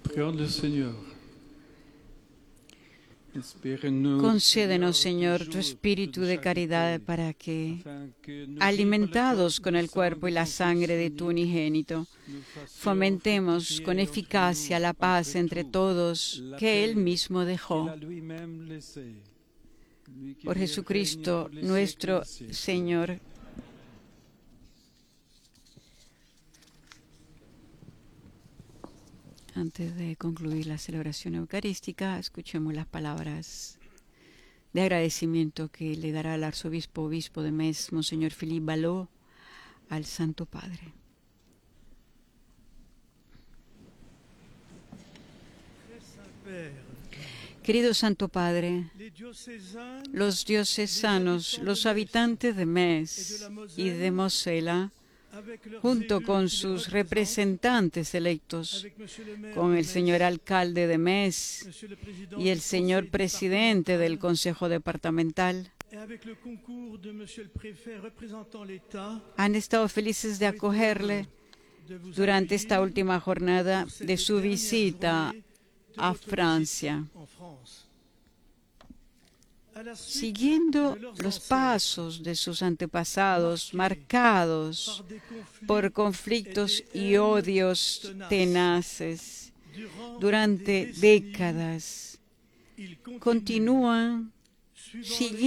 Prions le Seigneur. Concédenos, Señor, tu espíritu de caridad para que, alimentados con el cuerpo y la sangre de tu unigénito, fomentemos con eficacia la paz entre todos que Él mismo dejó. Por Jesucristo nuestro Señor. Antes de concluir la celebración eucarística, escuchemos las palabras de agradecimiento que le dará el obispo de Metz, Monseñor Philippe Ballot, al Santo Padre. Querido Santo Padre, los diocesanos, los habitantes de Metz y de Mosela, junto con sus representantes electos, con el señor alcalde de Metz y el señor presidente del Consejo Departamental, han estado felices de acogerle durante esta última jornada de su visita a Francia. Siguiendo los pasos de sus antepasados, marcados por conflictos y odios tenaces durante décadas, continúan siguiendo